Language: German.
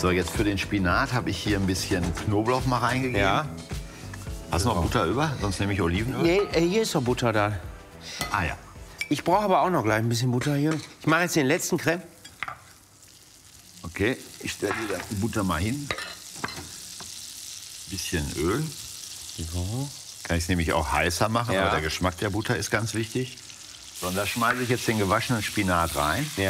So, jetzt für den Spinat habe ich hier ein bisschen Knoblauch mal reingegeben. Ja. Hast du noch Butter über? Sonst nehme ich Olivenöl. Nee, hier ist doch Butter da. Ah ja. Ich brauche aber auch noch gleich ein bisschen Butter hier. Ich mache jetzt den letzten Creme. Okay, ich stelle die Butter mal hin. Bisschen Öl. So. Kann ich es nämlich auch heißer machen, Ja. aber der Geschmack der Butter ist ganz wichtig. So, und da schmeiße ich jetzt den gewaschenen Spinat rein. Ja.